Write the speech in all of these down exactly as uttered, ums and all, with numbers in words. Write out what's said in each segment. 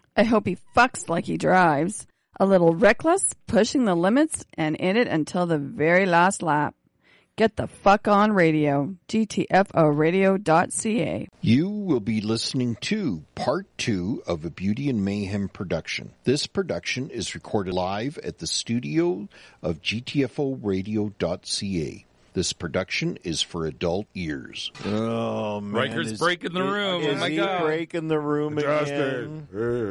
I hope he fucks like he drives. A little reckless, pushing the limits, and in it until the very last lap. Get the fuck on radio. G T F O radio dot C A. You will be listening to part two of a Beauty and Mayhem production. This production is recorded live at the studio of G T F O radio dot C A. This production is for adult ears. Oh, man. Riker's is, breaking the room. Is oh, my he God. breaking the room again?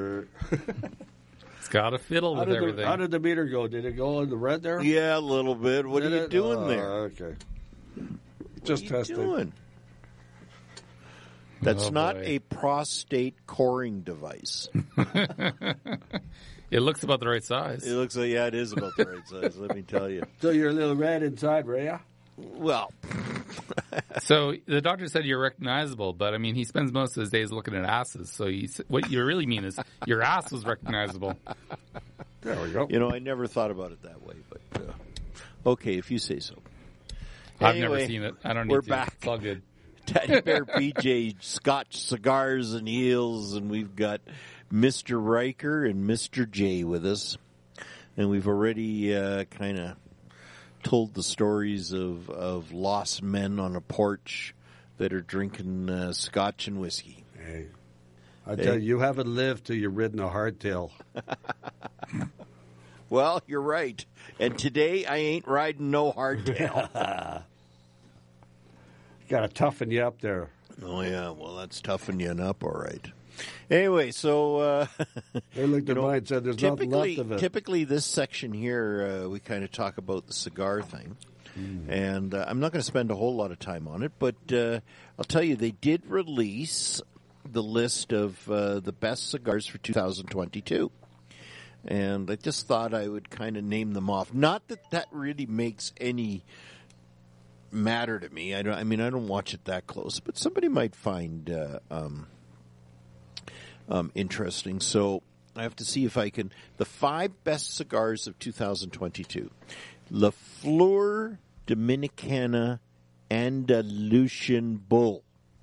It's got to fiddle how with did everything. The, how did the meter go? Did it go in the red there? Yeah, a little bit. What did are you it? doing oh, there? Okay. What Just are you testing. Doing? That's oh, not boy. a prostate coring device. It looks about the right size. It looks like, yeah, it is about the right size, let me tell you. So you're a little red inside, Rhea? Well. So the doctor said you're recognizable, but I mean, he spends most of his days looking at asses. So he's, what you really mean is your ass was recognizable. There we go. You know, I never thought about it that way, but uh, okay, if you say so. I've anyway, never seen it. I don't need we're to. back. It's all good. Teddy Bear P J, Scotch cigars and heels, and we've got Mister Riker and Mister J with us. And we've already uh, kind of told the stories of, of lost men on a porch that are drinking uh, scotch and whiskey. Hey, I tell hey. you, you haven't lived till you've ridden a hardtail. Well, you're right. And today I ain't riding no hardtail. Got to toughen you up there. Oh, yeah. Well, that's toughening you up, all right. Anyway, so uh, they looked at you know, mine and said there's nothing left of it. Typically, this section here, uh, we kind of talk about the cigar thing. Mm. And uh, I'm not going to spend a whole lot of time on it, but uh, I'll tell you, they did release the list of uh, the best cigars for two thousand twenty-two. And I just thought I would kind of name them off. Not that that really makes any matter to me. I don't. I mean, I don't watch it that close, but somebody might find uh, um, um, interesting. So I have to see if I can. The five best cigars of two thousand twenty-two: La Flor Dominicana Andalusian Bull.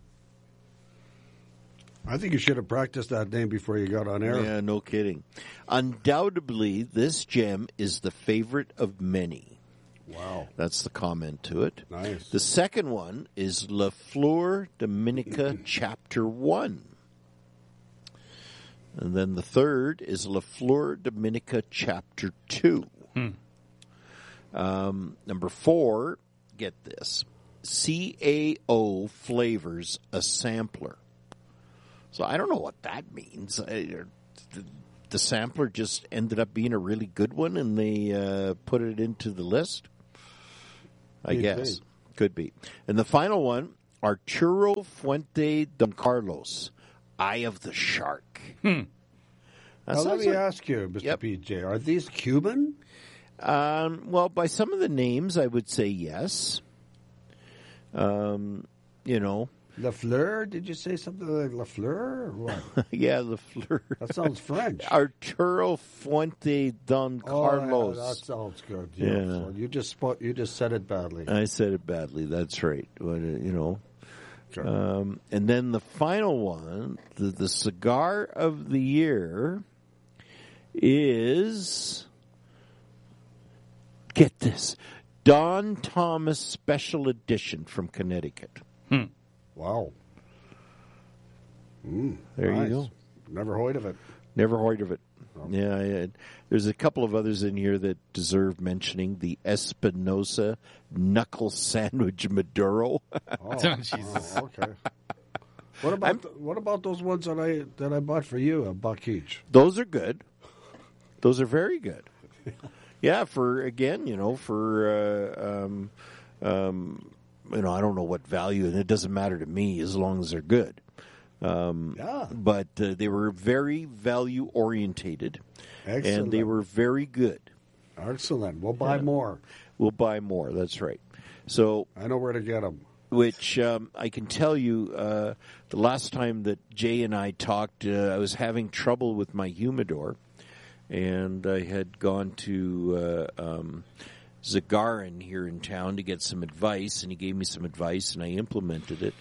I think you should have practiced that name before you got on air. Yeah, no kidding. Undoubtedly, this gem is the favorite of many. Wow. That's the comment to it. Nice. The second one is La Flor Dominica Chapter one. And then the third is La Flor Dominica Chapter two. Hmm. Um, number four, get this, C A O Flavors a Sampler. So I don't know what that means. The, the sampler just ended up being a really good one, and they uh, put it into the list. I Could guess. be. Could be. And the final one, Arturo Fuente Don Carlos, Eye of the Shark. Hmm. Now, let me like, ask you, Mister Yep. P J, are these Cuban? Um, well, by some of the names, I would say yes. Um, you know. La Fleur? Did you say something like La Fleur or what? Yeah, La Fleur. That sounds French. Arturo Fuente Don Carlos. Oh, yeah, that sounds good. Yeah. Yeah. So you just spo- you just said it badly. I said it badly. That's right. But, uh, you know. Sure. Um, and then the final one, the, the cigar of the year is, get this, Don Thomas Special Edition from Connecticut. Hmm. Wow. Mm, There nice. you go. Never heard of it. Never heard of it. Yeah, I, I, there's a couple of others in here that deserve mentioning. The Espinosa Knuckle Sandwich Maduro. Oh, Jesus. oh, okay. What about the, what about those ones that I that I bought for you, a buck each? Those are good. Those are very good. Yeah, for again, you know, for uh, um, um, you know, I don't know what value, and it doesn't matter to me as long as they're good. Um, yeah. But uh, they were very value orientated, and they were very good. Excellent. We'll buy Yeah. more. We'll buy more. That's right. So I know where to get them. Which um, I can tell you, uh, the last time that Jay and I talked, uh, I was having trouble with my humidor, and I had gone to uh, um, Zagarin here in town to get some advice, and he gave me some advice, and I implemented it.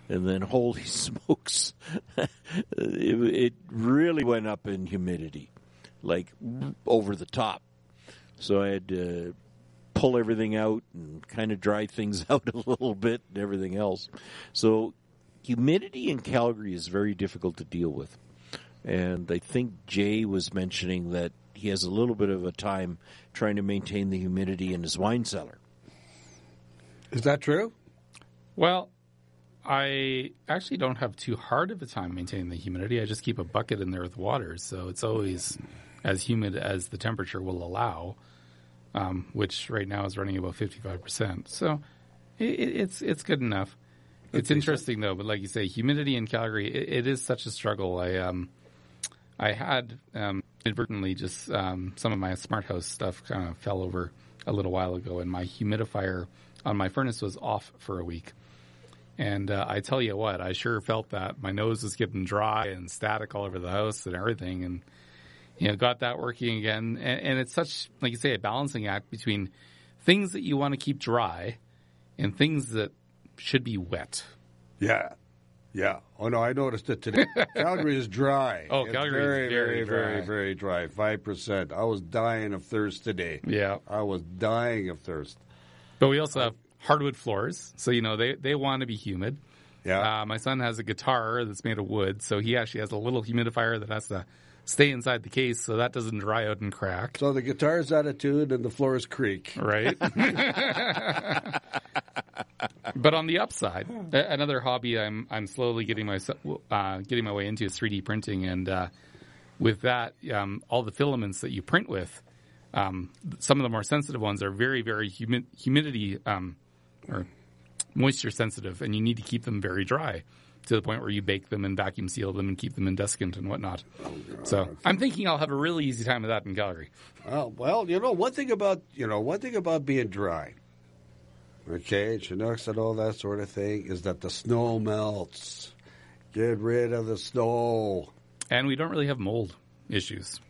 And then, holy smokes, it, it really went up in humidity, like over the top. So I had to pull everything out and kind of dry things out a little bit and everything else. So humidity in Calgary is very difficult to deal with. And I think Jay was mentioning that he has a little bit of a time trying to maintain the humidity in his wine cellar. Is that true? Well, I actually don't have too hard of a time maintaining the humidity. I just keep a bucket in there with water, so it's always as humid as the temperature will allow, um, which right now is running about fifty-five percent. So it, it's it's good enough. It's interesting, though, but like you say, humidity in Calgary, it, it is such a struggle. I um, I had um, inadvertently just um, some of my smart house stuff kind of fell over a little while ago, and my humidifier on my furnace was off for a week. And uh, I tell you what, I sure felt that. My nose was getting dry and static all over the house and everything. And, you know, got that working again. And, and it's such, like you say, a balancing act between things that you want to keep dry and things that should be wet. Yeah. Yeah. Oh, no, I noticed it today. Calgary is dry. Oh, it's Calgary very, is very, very, dry. very, very dry. five percent. I was dying of thirst today. Yeah. I was dying of thirst. But we also have hardwood floors, so, you know, they, they want to be humid. Yeah. Uh, my son has a guitar that's made of wood, so he actually has a little humidifier that has to stay inside the case so that doesn't dry out and crack. So the guitar's attitude and the floors creak. Right? But on the upside, a- another hobby I'm I'm slowly getting my uh, getting my way into is three D printing, and uh, with that, um, all the filaments that you print with, um, some of the more sensitive ones are very very humi- humidity um, or moisture sensitive, and you need to keep them very dry to the point where you bake them and vacuum seal them and keep them in desiccant and whatnot. So I'm thinking I'll have a really easy time with that in Calgary. Well, well, you know, one thing about, you know, one thing about being dry, okay, Chinooks and all that sort of thing, is that the snow melts. Get rid of the snow. And we don't really have mold issues.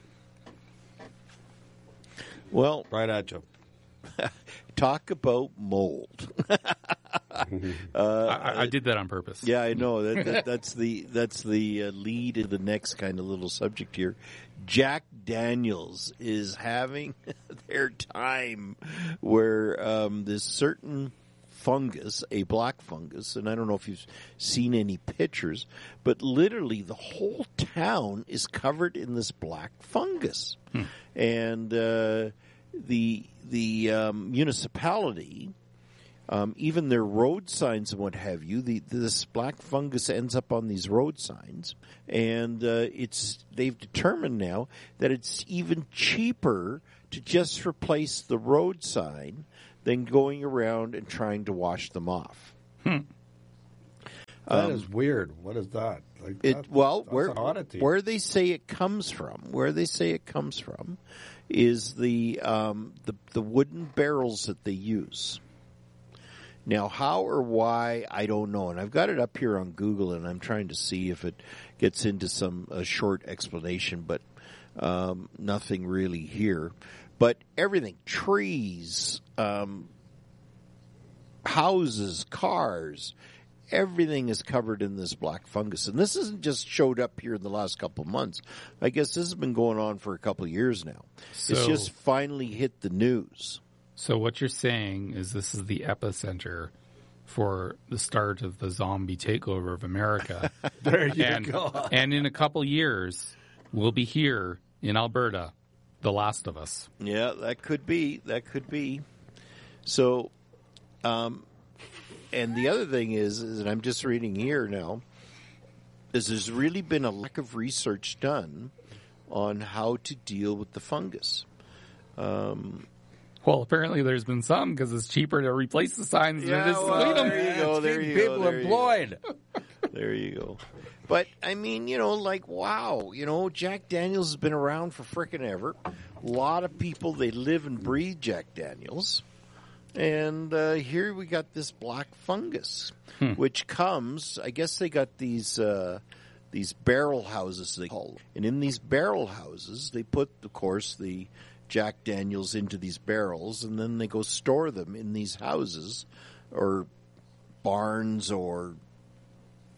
Well, Right at you. talk about mold. uh, I, I did that on purpose. Yeah, I know. That, that, that's the that's the uh, lead in the next kind of little subject here. Jack Daniels is having their time where um, this certain fungus, a black fungus, and I don't know if you've seen any pictures, but literally the whole town is covered in this black fungus. Hmm. And uh, the the um, municipality, um, even their road signs and what have you, the, this black fungus ends up on these road signs, and uh, it's they've determined now that it's even cheaper to just replace the road sign than going around and trying to wash them off. Hmm. That Um, is weird. What is that? Like It that- well, that's where an oddity. where they say it comes from, where they say it comes from, is the um, the the wooden barrels that they use. Now, how or why, I don't know, and I've got it up here on Google, and I'm trying to see if it gets into some a short explanation, but um, nothing really here. But everything, trees, um, houses, cars, everything is covered in this black fungus. And this hasn't just showed up here in the last couple of months. I guess this has been going on for a couple of years now. So, it's just finally hit the news. So what you're saying is this is the epicenter for the start of the zombie takeover of America. There you and, go. And in a couple years, we'll be here in Alberta, The Last of Us. Yeah, that could be. That could be. So, um, and the other thing is, is, and I'm just reading here now, is there's really been a lack of research done on how to deal with the fungus. Um, Well, apparently there's been some because it's cheaper to replace the signs than it is to well, clean them. there you go. It's There keeping you go. people There you go. employed. There you go. But, I mean, you know, like, wow, you know, Jack Daniels has been around for frickin' ever. A lot of people, they live and breathe Jack Daniels. And uh, here we got this black fungus, hmm. which comes, I guess they got these uh, these barrel houses, they call them. And in these barrel houses, they put, of course, the Jack Daniels into these barrels, and then they go store them in these houses or barns or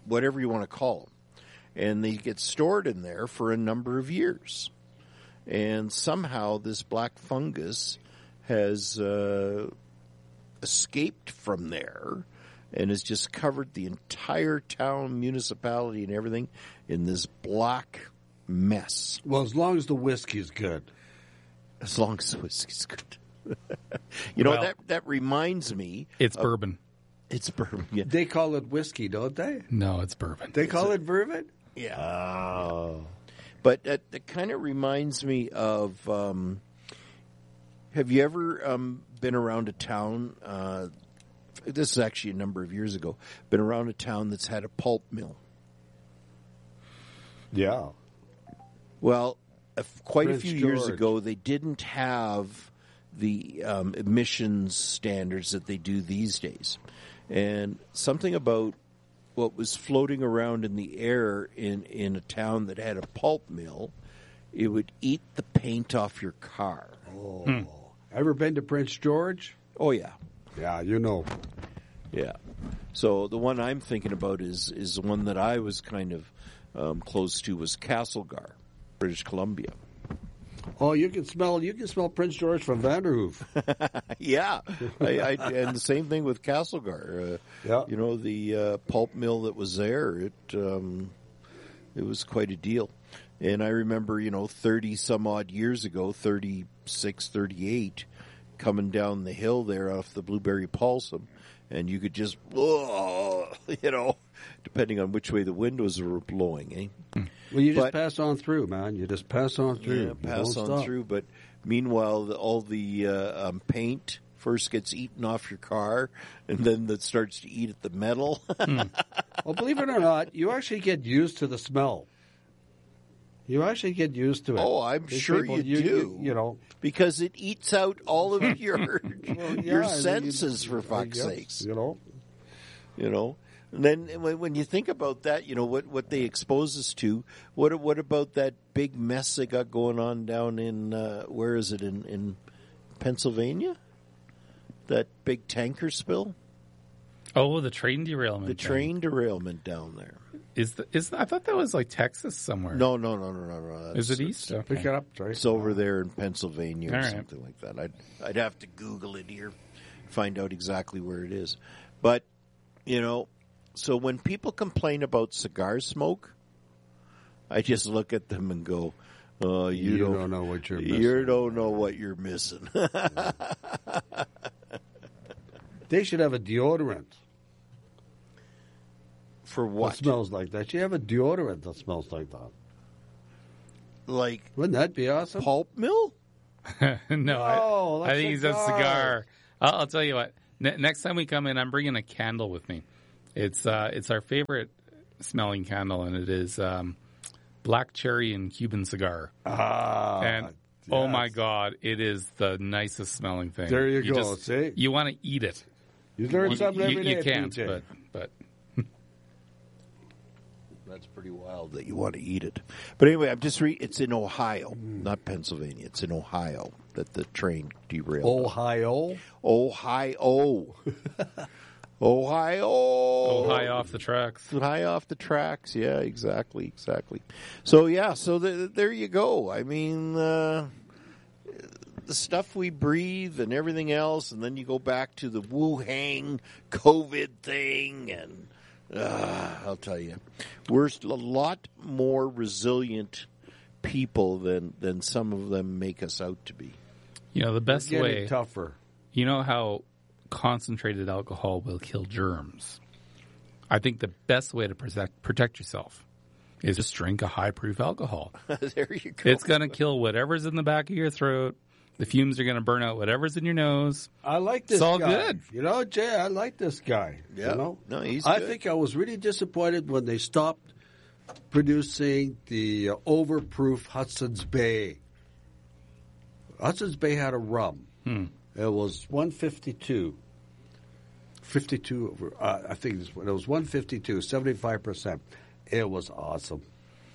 whatever you want to call them. And they get stored in there for a number of years. And somehow this black fungus has uh, escaped from there and has just covered the entire town, municipality, and everything in this black mess. Well, as long as the whiskey's good. As long as the whiskey's good. you know, Well, that, that reminds me. It's of, bourbon. It's bourbon, yeah. They call it whiskey, don't they? No, it's bourbon. They call it bourbon? Yeah. Oh. But that, that kind of reminds me of, um, have you ever um, been around a town, uh, this is actually a number of years ago, been around a town that's had a pulp mill? Yeah. Well, a, quite Prince a few years George. ago, they didn't have the um, emissions standards that they do these days. And something about what was floating around in the air in, in a town that had a pulp mill, it would eat the paint off your car. Oh. Ever been to Prince George? Oh, yeah. Yeah, you know. Yeah. So the one I'm thinking about is, is the one that I was kind of um, close to was Castlegar, British Columbia. Oh, you can smell you can smell Prince George from Vanderhoof. Yeah, I, I, and the same thing with Castlegar. Uh, Yeah. You know, the uh, pulp mill that was there, it um, it was quite a deal. And I remember, you know, thirty some odd years ago, thirty-six, thirty-eight, coming down the hill there off the Blueberry Balsam, and you could just, oh, you know, depending on which way the windows were blowing, eh? Well, you just But- pass on through, man. You just pass on through. Yeah, You pass don't on stop. through. But meanwhile, the, all the uh, um, paint first gets eaten off your car, and then that starts to eat at the metal. Well, believe it or not, you actually get used to the smell. You actually get used to it. Oh, I'm These sure people, you you, do. You, you know, Because it eats out all of your well, your yeah, senses, you- for I fuck's guess, sakes. You know, You know, and then when, when you think about that, you know what, what they expose us to. What what about that big mess they got going on down in uh, where is it in in Pennsylvania? That big tanker spill, Oh, the train derailment. the thing. train derailment down there. is the, is I thought that was like Texas somewhere. No, no, no, no, no, no. That's, Is it east? pick it Okay. up, Trey. It's over there in Pennsylvania or All right. something like that. I'd I'd have to Google it here, find out exactly where it is. But you know, so when people complain about cigar smoke, I just look at them and go, "Oh, you, You don't, don't know what you're You missing." don't know what you're missing." They should have a deodorant For that what? smells like that. You have a deodorant that smells like that. Like Wouldn't that be awesome? pulp mill? no, I, Oh, I that's think he's a cigar. cigar. I'll, I'll tell you what. Ne- next time we come in, I'm bringing a candle with me. It's uh, it's our favorite smelling candle, and it is um, black cherry and Cuban cigar. Ah, and oh my yes. God, it is the nicest smelling thing. There you go, Just, see? you want to eat it. You learn You, something you- every you day, can't, P J. but but That's pretty wild that you want to eat it. But anyway, I'm just re- it's in Ohio, not Pennsylvania. It's in Ohio that the train derailed. Ohio. Ohio. Ohio. oh, high off the tracks. High off the tracks. Yeah, exactly, exactly. So, yeah, so the, there you go. I mean, uh, the stuff we breathe and everything else, and then you go back to the Wuhan COVID thing, and uh, I'll tell you, we're a lot more resilient people than, than some of them make us out to be. You know, the best Getting way. tougher. You know how concentrated alcohol will kill germs? I think the best way to protect protect yourself is just drink a high proof alcohol. There you go. It's going to kill whatever's in the back of your throat. The fumes are going to burn out whatever's in your nose. I like this It's all guy. good. You know, Jay, I like this guy. Yeah. You know? No, he's I good. think I was really disappointed when they stopped producing the uh, overproof Hudson's Bay. Hudson's Bay had a rum. Hmm. It was one fifty-two. fifty-two, uh, I think it was one fifty-two, seventy-five percent. It was awesome.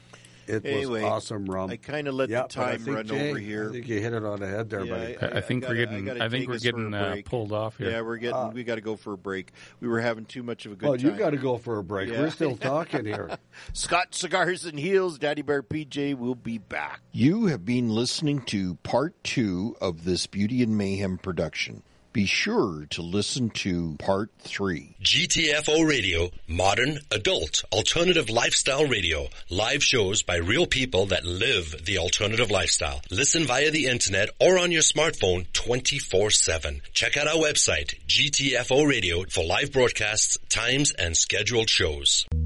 It Anyway, was awesome rum. I kind of let Yep, the but I time think, run Jay, over here. I think you hit it on the head there, Yeah, buddy. I, I think gotta- we're getting. gotta I, think take we're us for a getting uh, break. pulled off here. Yeah, we're getting. Uh, we got to go for a break. We were having too much of a good Well, time. you got to go for a break. Yeah. We're still talking here. Scott Cigars and Heels, Daddy Bear P J will be back. You have been listening to part two of this Beauty and Mayhem production. Be sure to listen to part three. G T F O Radio, modern, adult, alternative lifestyle radio. Live shows by real people that live the alternative lifestyle. Listen via the internet or on your smartphone twenty-four seven. Check out our website, G T F O Radio, for live broadcasts, times, and scheduled shows.